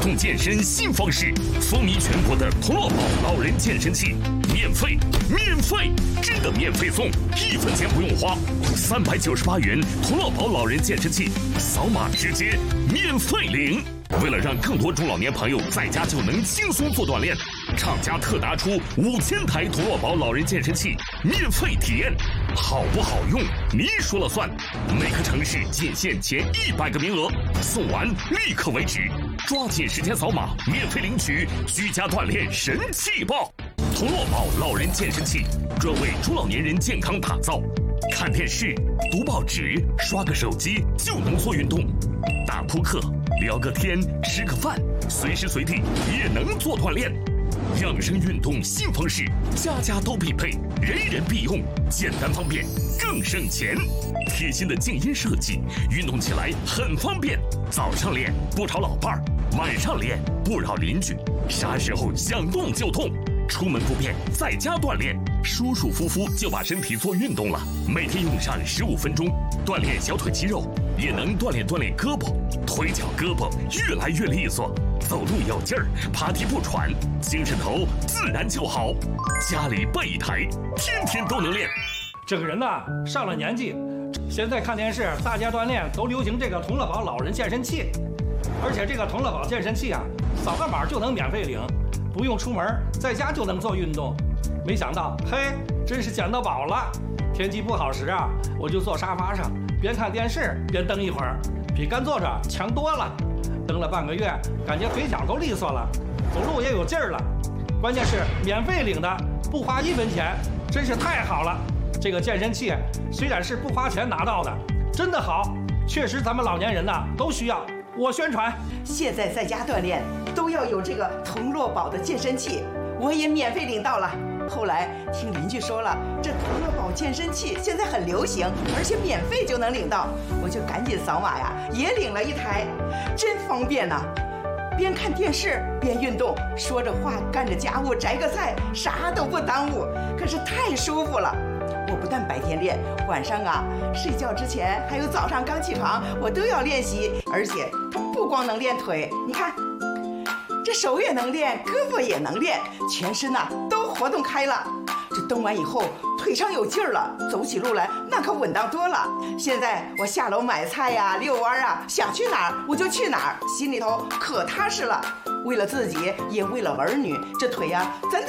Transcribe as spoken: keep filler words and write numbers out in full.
控健身新方式，风靡全国的童乐宝老人健身器，免费，免费，真的免费送，一分钱不用花，三百九十八元童乐宝老人健身器，扫码直接免费领。为了让更多中老年朋友在家就能轻松做锻炼，厂家特拿出五千台童乐宝老人健身器免费体验，好不好用你说了算。每个城市仅限前一百个名额，送完立刻为止，抓紧时间扫码免费领取居家锻炼神器包。童乐宝老人健身器专为中老年人健康打造，看电视、读报纸、刷个手机就能做运动，打扑克、聊个天、吃个饭，随时随地也能做锻炼。养生运动新方式，家家都必备，人人必用，简单方便，更省钱。贴心的静音设计，运动起来很方便。早上练不吵老伴儿，晚上练不扰邻居，啥时候想动就动。出门不便，在家锻炼，舒舒服服就把身体做运动了。每天用上十五分钟，锻炼小腿肌肉，也能锻炼锻炼胳膊、腿脚胳膊越来越利索，走路有劲儿，爬梯不喘，精神头自然就好。家里备一台，天天都能练。 这个人呐，上了年纪，现在看电视、在家锻炼都流行这个童乐宝老人健身器，而且这个童乐宝健身器啊，扫个码就能免费领。不用出门，在家就能做运动。没想到，嘿，真是捡到宝了！天气不好时啊，我就坐沙发上，边看电视边蹬一会儿，比干坐着强多了。蹬了半个月，感觉腿脚都利索了，走路也有劲儿了。关键是免费领的，不花一分钱，真是太好了！这个健身器虽然是不花钱拿到的，真的好，确实咱们老年人呐都需要。我宣传， 现在在家锻炼都要有这个童乐宝的健身器，我也免费领到了。后来听邻居说了，这童乐宝健身器现在很流行，而且免费就能领到，我就赶紧扫码呀，也领了一台，真方便呐、啊！边看电视边运动，说着话干着家务，摘个菜，啥都不耽误，可是太舒服了。我不但白天练，晚上啊睡觉之前还有早上刚起床，我都要练习。而且它不光能练腿，你看这手也能练，胳膊也能练，全身呐、啊、都活动开了。这蹬完以后腿上有劲儿了，走起路来那可稳当多了。现在我下楼买菜呀、遛弯啊，想去哪儿我就去哪儿，心里头可踏实了。为了自己也为了儿女，这腿呀、啊、咱得